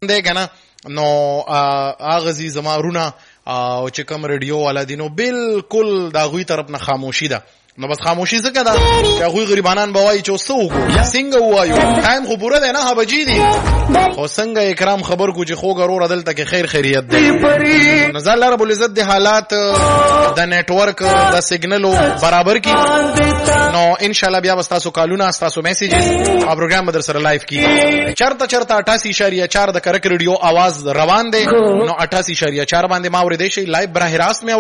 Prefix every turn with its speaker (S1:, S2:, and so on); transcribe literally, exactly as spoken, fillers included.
S1: دی کنه نو هغه زی زما رونه او چې کوم ریډیو والا دي نو بالکل دا غوي طرف نه خاموشي ده. نو بس خاموشي څه ده چې غوي غریبانان بوای چې څه وکړو څنګه وایو ټایم خو پوره دی نه ها بجې دي خو څنګه اکرام خبر کو چې خو غرور دلته کې خیر خیریت دی. نظر الله رب العزت د حالات د نیټورک د سیګنلو برابر کی نو ان شاء الله بیا تاسو کالونه تاسو میسیجز او پروګرام بدر سره لایو کی چرته چرته اٹھاسی اشاریه چار د کرک ریډیو आवाज روان دی نو اٹھاسی اشاریه چار باندې ما ورې دی شي لایو براه راست